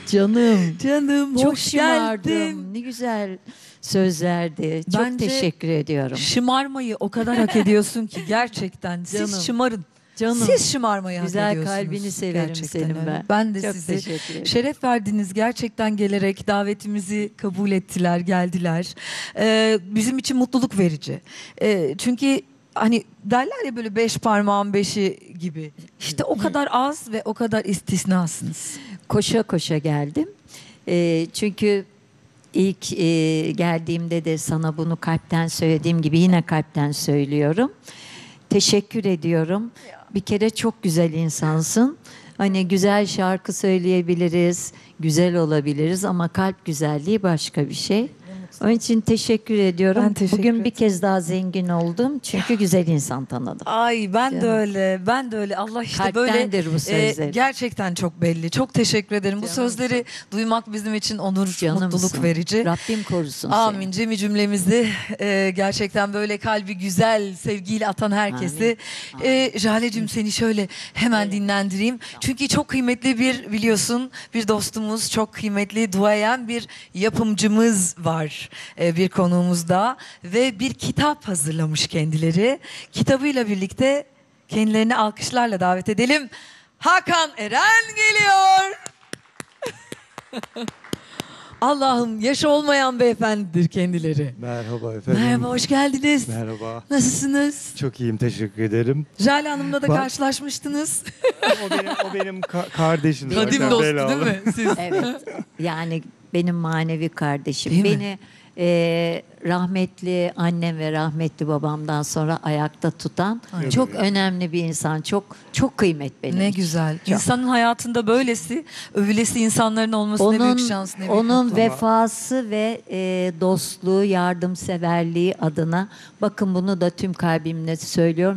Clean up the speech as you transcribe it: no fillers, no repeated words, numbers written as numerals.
Canım. Canım Çok hoş geldin. şımardım. Ne güzel sözlerdi. Çok Bence teşekkür ediyorum. Şımarmayı o kadar hak ediyorsun ki gerçekten. Canım. Siz şımarın. Canım. Siz şımarmayı hak Güzel ediyorsunuz. kalbini severim Gerçekten senin öyle. ben. Ben de Çok sizi teşekkür ederim. şeref verdiniz. Gerçekten gelerek davetimizi kabul ettiler, geldiler. Bizim için mutluluk verici. Çünkü hani derler ya böyle 5 parmağın beşi gibi. İşte o kadar az ve o kadar istisnasınız. Koşa koşa geldim. Çünkü ilk geldiğimde de sana bunu kalpten söylediğim gibi yine kalpten söylüyorum. Teşekkür ediyorum. Bir kere çok güzel insansın. Hani güzel şarkı söyleyebiliriz, güzel olabiliriz ama kalp güzelliği başka bir şey. Onun için teşekkür ediyorum. Ben teşekkür Bugün bir ederim. kez daha zengin oldum çünkü güzel insan tanıdım. Ay ben de Canım. öyle. Ben de öyle. Allah işte Kalptendir böyle bu sözler. gerçekten çok belli. Çok teşekkür ederim. Bu Canım. sözleri duymak bizim için onur, mutluluk Canımsın. verici. Rabbim korusun Amin. Cemi cümlemizi gerçekten böyle kalbi güzel, sevgiyle atan herkesi. Jale'cim seni şöyle hemen dinlendireyim. Çünkü çok kıymetli bir biliyorsun bir dostumuz, çok kıymetli duayen bir yapımcımız var bir konuğumuzda ve bir kitap hazırlamış kendileri. Kitabıyla birlikte kendilerini alkışlarla davet edelim. Hakan Eren geliyor. Allah'ım yaşı olmayan beyefendidir kendileri. Merhaba efendim. Merhaba, hoş geldiniz. Merhaba. Nasılsınız? Çok iyiyim, teşekkür ederim. Jale Hanım'la da Bak- karşılaşmıştınız. O benim kardeşim. Kadim zaten, dostu belalı. değil mi siz? Evet. Yani benim manevi kardeşim. Değil mi? Beni rahmetli annem ve rahmetli babamdan sonra ayakta tutan Ay. çok önemli bir insan. Çok kıymet benim Ne için. güzel. Çok. İnsanın hayatında böylesi, övülesi insanların olması ne büyük şans, ne büyük Onun mutluluk. vefası ve dostluğu, yardımseverliği adına bakın bunu da tüm kalbimle söylüyorum.